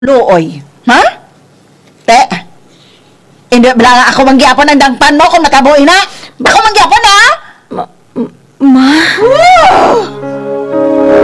luoy. Ha? Te, hindi bala nga ako manggiyapon ang dangpan mo kung nakabuhi na. Ako manggiyapon na! Ma?